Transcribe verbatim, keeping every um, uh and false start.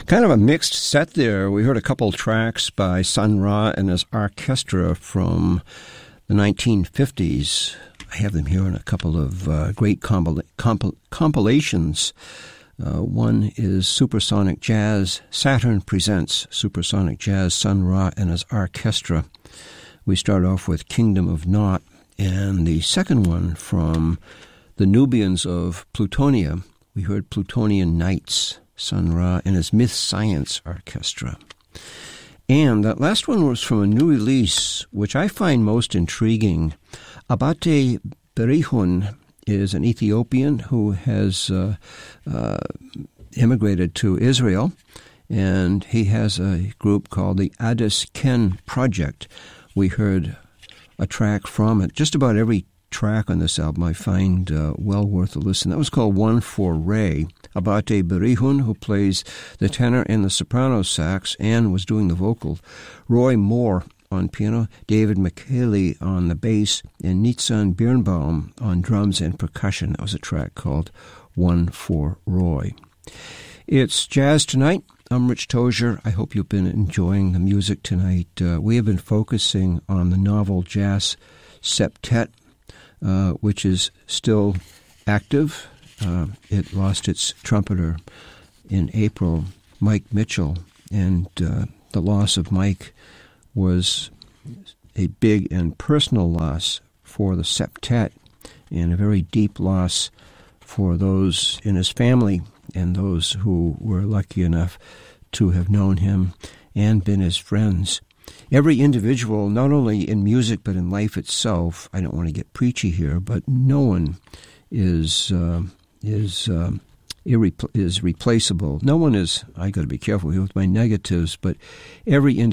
Kind of a mixed set there. We heard a couple tracks by Sun Ra and his orchestra from the nineteen fifties. I have them here in a couple of uh, great compil- compil- compilations. Uh, one is Supersonic Jazz. Saturn presents Supersonic Jazz, Sun Ra and his orchestra. We start off with Kingdom of Naught. And the second one from the Nubians of Plutonia, we heard Plutonian Nights, Sun Ra and his Myth Science Orchestra. And that last one was from a new release, which I find most intriguing. Abate Berihun is an Ethiopian who has uh, uh, immigrated to Israel, and he has a group called the Addis Ken Project. We heard a track from it. Just about every track on this album I find uh, well worth a listen. That was called One for Ray. Abate Berihun, who plays the tenor and the soprano sax and was doing the vocal. Roy Moore on piano, David McKaylee on the bass, and Nitzan Birnbaum on drums and percussion. That was a track called One for Roy. It's Jazz Tonight. I'm Rich Tozier. I hope you've been enjoying the music tonight. Uh, we have been focusing on the novel Jazz Septet, uh, which is still active. Uh, it lost its trumpeter in April, Mike Mitchell, and uh, the loss of Mike was a big and personal loss for the septet and a very deep loss for those in his family and those who were lucky enough to have known him and been his friends. Every individual, not only in music but in life itself, I don't want to get preachy here, but no one is uh, is uh, irrepl- is replaceable. No one is, I got to be careful here with my negatives, but every individual